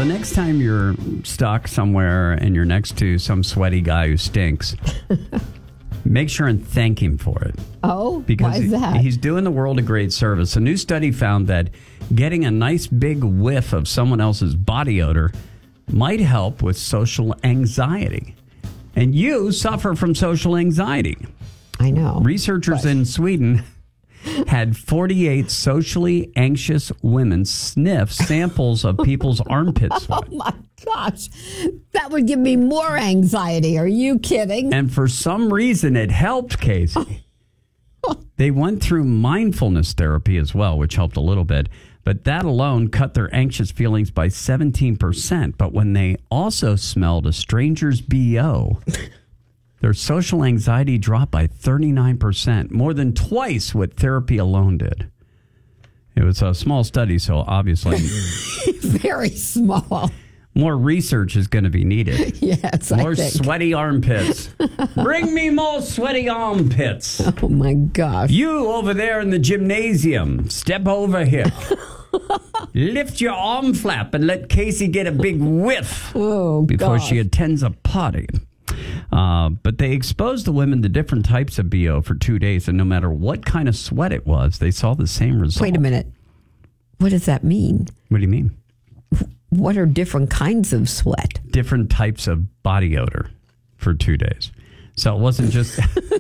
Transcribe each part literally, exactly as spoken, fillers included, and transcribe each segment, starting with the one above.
the next time you're stuck somewhere and you're next to some sweaty guy who stinks, make sure and thank him for it. Oh, because why is that? He's doing the world a great service. A new study found that getting a nice big whiff of someone else's body odor might help with social anxiety. And you suffer from social anxiety. I know. Researchers but... in Sweden had forty-eight socially anxious women sniff samples of people's armpit sweat. Oh, my gosh. That would give me more anxiety. Are you kidding? And for some reason, it helped, Casey. They went through mindfulness therapy as well, which helped a little bit. But that alone cut their anxious feelings by seventeen percent. But when they also smelled a stranger's B O, their social anxiety dropped by thirty-nine percent, more than twice what therapy alone did. It was a small study, so obviously... Very small. More research is going to be needed. Yes, more I think. sweaty armpits. Bring me more sweaty armpits. Oh, my gosh. You over there in the gymnasium, step over here. Lift your arm flap and let Casey get a big whiff oh, before gosh. she attends a party. Uh, but they exposed the women to different types of B O for two days, and no matter what kind of sweat it was, they saw the same result. Wait a minute. What does that mean? What do you mean? What are different kinds of sweat? Different types of body odor for two days. So it wasn't just...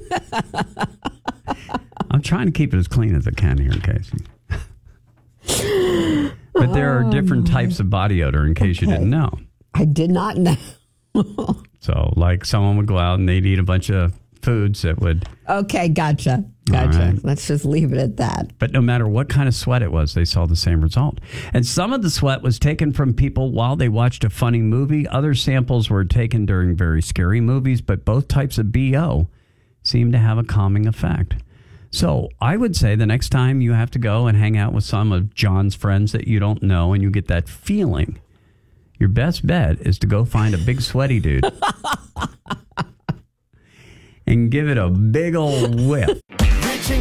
I'm trying to keep it as clean as I can here, Casey. But there are different types of body odor, in case okay. you didn't know. I did not know. So, like, someone would go out and they'd eat a bunch of foods that would... Okay, gotcha. Gotcha. Right. Let's just leave it at that. But no matter what kind of sweat it was, they saw the same result. And some of the sweat was taken from people while they watched a funny movie. Other samples were taken during very scary movies, but both types of B O seem to have a calming effect. So I would say the next time you have to go and hang out with some of John's friends that you don't know and you get that feeling, your best bet is to go find a big sweaty dude and give it a big old whiff.